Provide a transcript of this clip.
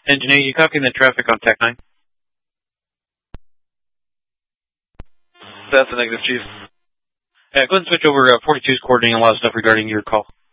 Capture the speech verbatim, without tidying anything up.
Engineer, you copying the traffic on Tech nine? That's a negative, Chief. Yeah, go ahead and switch over uh, forty-two's coordinating a lot of stuff regarding your call.